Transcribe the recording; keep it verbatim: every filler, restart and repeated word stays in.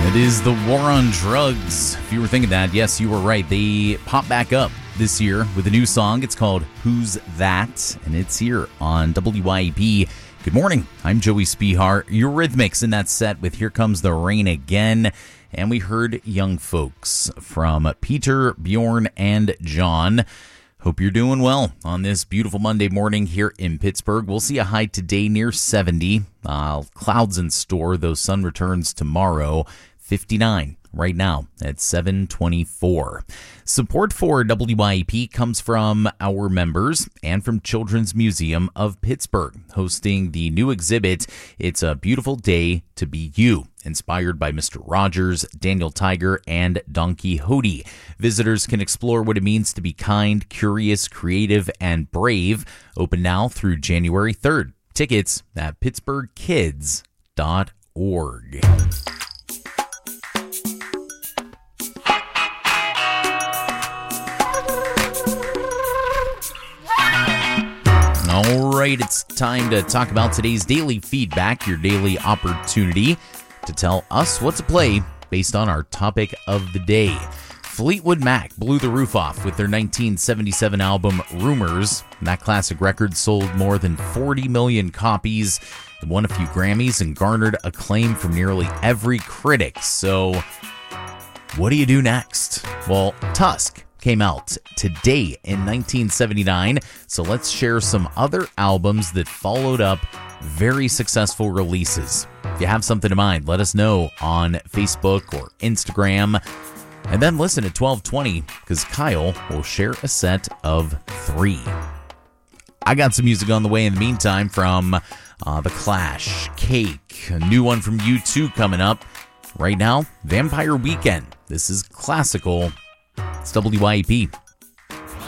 It is the war on drugs. If you were thinking that, yes, you were right. They pop back up this year with a new song. It's called Who's That? And it's here on W Y A P. Good morning. I'm Joey Spihar. Eurythmics in that set with Here Comes the Rain Again. And we heard Young Folks from Peter, Bjorn, and John. Hope you're doing well on this beautiful Monday morning here in Pittsburgh. We'll see a high today near seventy. Uh, clouds in store, though sun returns tomorrow. fifty-nine right now at seven twenty-four. Support for W Y A P comes from our members and from Children's Museum of Pittsburgh, hosting the new exhibit, It's a Beautiful Day to Be You, inspired by Mister Rogers, Daniel Tiger, and Don Quixote. Visitors can explore what it means to be kind, curious, creative, and brave. Open now through January third. Tickets at pittsburgh kids dot org. All right, it's time to talk about today's daily feedback, your daily opportunity to tell us what to play based on our topic of the day. Fleetwood Mac blew the roof off with their nineteen seventy-seven album Rumors. That classic record sold more than forty million copies, won a few Grammys, and garnered acclaim from nearly every critic. So, what do you do next? Well, Tusk came out today in nineteen seventy-nine, so let's share some other albums that followed up very successful releases. If you have something in mind, let us know on Facebook or Instagram. And then listen at twelve twenty, because Kyle will share a set of three. I got some music on the way in the meantime from uh, The Clash, Cake, a new one from U two coming up. Right now, Vampire Weekend. This is classical. It's W Y A P.